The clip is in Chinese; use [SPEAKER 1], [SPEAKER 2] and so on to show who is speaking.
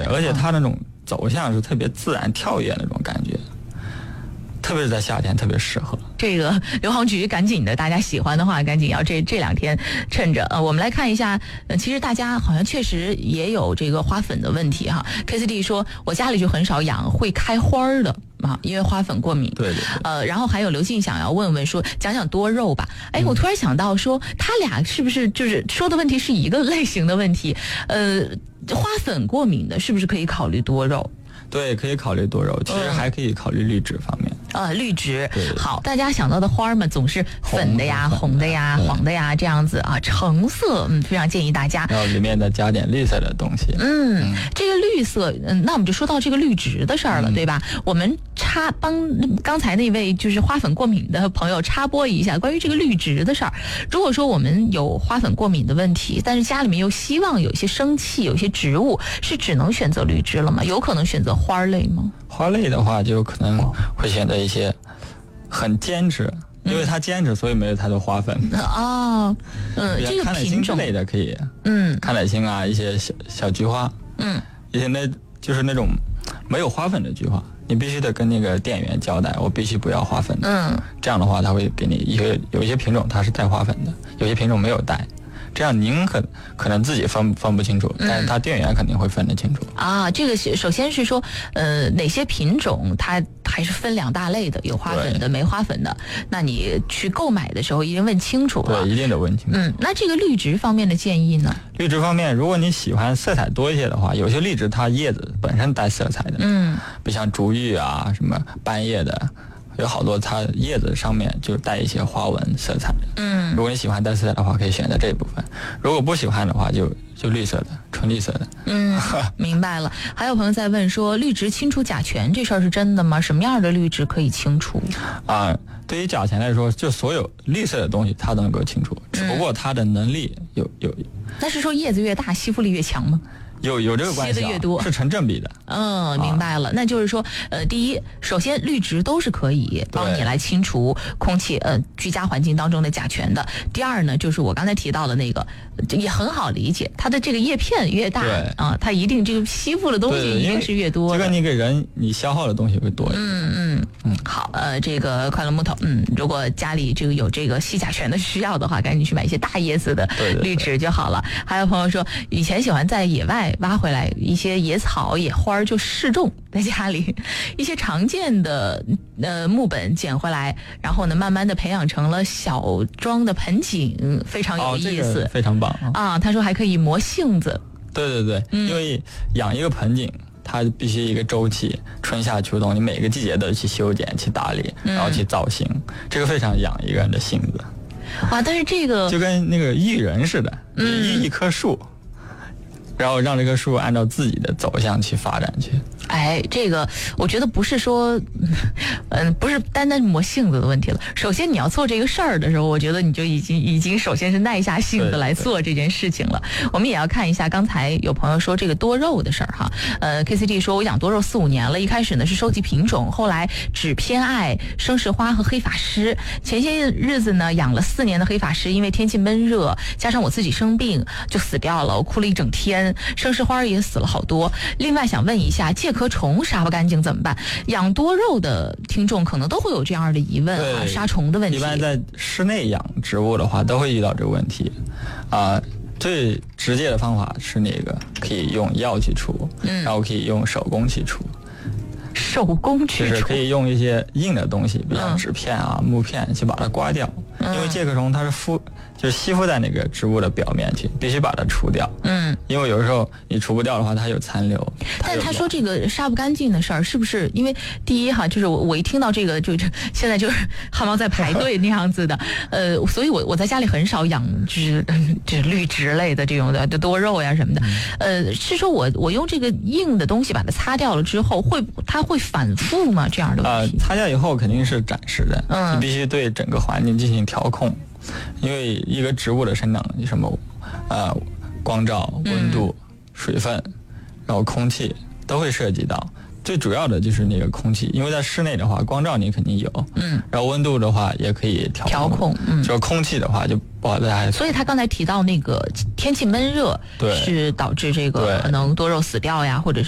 [SPEAKER 1] 而且它那种走向是特别自然跳跃那种感觉，特别是在夏天特别适合。
[SPEAKER 2] 这个刘航局赶紧的，大家喜欢的话赶紧要这2天趁着。我们来看一下，其实大家好像确实也有这个花粉的问题哈。KCD 说我家里就很少养会开花的啊，因为花粉过敏。
[SPEAKER 1] 对。
[SPEAKER 2] 然后还有刘静想要问问说，讲讲多肉吧。哎，我突然想到说，他俩是不是就是说的问题是一个类型的问题？花粉过敏的是不是可以考虑多肉？
[SPEAKER 1] 对，可以考虑多肉，其实还可以考虑绿植方面。
[SPEAKER 2] 绿植好，大家想到的花嘛，总是粉的呀、红的呀、黄的呀这样子啊，橙色，非常建议大家。
[SPEAKER 1] 然后里面再加点绿色的东西。
[SPEAKER 2] 这个绿色，那我们就说到这个绿植的事儿了，对吧？我们帮刚才那位就是花粉过敏的朋友插播一下关于这个绿植的事儿。如果说我们有花粉过敏的问题，但是家里面又希望有一些生气、有一些植物，是只能选择绿植了吗？有可能选择花类吗？
[SPEAKER 1] 花类的话，就可能会选择一些很坚持，因为它坚持，所以没有太多花粉。这个
[SPEAKER 2] 品种，
[SPEAKER 1] 康乃馨之类的可以。康乃馨啊，一些小菊花。一些就是那种没有花粉的菊花，你必须得跟那个店员交代，我必须不要花粉的。这样的话，他会给你有一些品种它是带花粉的，有些品种没有带。这样您可能自己分不清楚，但是他店员肯定会分得清楚。
[SPEAKER 2] 这个首先是说，哪些品种它还是分2大类的，有花粉的、没花粉的。那你去购买的时候一定问清楚了。
[SPEAKER 1] 对，一定得问清楚。
[SPEAKER 2] 那这个绿植方面的建议呢？
[SPEAKER 1] 绿植方面，如果你喜欢色彩多一些的话，有些绿植它叶子本身带色彩的，比如像竹芋啊，什么斑叶的。有好多它叶子上面就带一些花纹色彩。如果你喜欢带色彩的话，可以选择这一部分；如果不喜欢的话，就绿色的，纯绿色的。
[SPEAKER 2] 明白了。还有朋友在问说，绿植清除甲醛这事儿是真的吗？什么样的绿植可以清除？
[SPEAKER 1] 对于甲醛来说，就所有绿色的东西它都能够清除，只不过它的能力有。
[SPEAKER 2] 那是说叶子越大，吸附力越强吗？
[SPEAKER 1] 有这个关系，
[SPEAKER 2] 吸的越多
[SPEAKER 1] 是成正比的。
[SPEAKER 2] 明白了。那就是说，第一，首先绿植都是可以帮你来清除空气居家环境当中的甲醛的。第二呢，就是我刚才提到的那个，也很好理解，它的这个叶片越大它一定这个吸附的东西一定是越多的。
[SPEAKER 1] 这个你给人你消耗的东西会多一点。
[SPEAKER 2] 好，这个快乐木头，如果家里这个有这个吸甲醛的需要的话，赶紧去买一些大叶子的绿植就好了。还有朋友说，以前喜欢在野外挖回来一些野草野花就试种在家里，一些常见的木本捡回来，然后呢慢慢的培养成了小装的盆景，非常有意思。
[SPEAKER 1] 这个非常棒
[SPEAKER 2] 他说还可以磨杏子。
[SPEAKER 1] 对，因为养一个盆景它必须一个周期，春夏秋冬你每个季节都去修剪去打理，然后去造型，这个非常养一个人的性子。
[SPEAKER 2] 但是这个
[SPEAKER 1] 就跟那个育人似的，育一棵树，然后让这棵树按照自己的走向去发展去。
[SPEAKER 2] 这个我觉得不是说，不是单单磨性子的问题了。首先你要做这个事儿的时候，我觉得你就已经首先是耐下性子来做这件事情了。我们也要看一下，刚才有朋友说这个多肉的事儿哈。KCD 说我养多肉4-5年了，一开始呢是收集品种，后来只偏爱生石花和黑法师。前些日子呢养了4年的黑法师，因为天气闷热，加上我自己生病就死掉了，我哭了一整天。生石花也死了好多。另外想问一下，介壳虫杀不干净怎么办？养多肉的听众可能都会有这样的疑问杀虫的问题。
[SPEAKER 1] 一般在室内养植物的话，都会遇到这个问题。最直接的方法是那个可以用药去除，然后可以用手工去除。
[SPEAKER 2] 手工去除，
[SPEAKER 1] 就是可以用一些硬的东西，比如纸片啊、木片去把它刮掉。因为介壳虫它是就是吸附在那个植物的表面去，必须把它除掉。因为有的时候你除不掉的话，它有残留。
[SPEAKER 2] 但他说这个杀不干净的事儿，是不是因为第一哈，就是我一听到这个，就现在就是汗毛在排队那样子的，所以我在家里很少养就是绿植类的这种的多肉呀什么的。是说我用这个硬的东西把它擦掉了之后，它会反复吗？这样的问题？
[SPEAKER 1] 擦掉以后肯定是暂时的，你必须对整个环境进行调控，因为一个植物的生长什么光照、温度、水分，然后空气都会涉及到。最主要的就是那个空气，因为在室内的话，光照你肯定有，然后温度的话也可以调控，就是空气的话就不好在。
[SPEAKER 2] 所以他刚才提到那个天气闷热，是导致这个可能多肉死掉呀，或者是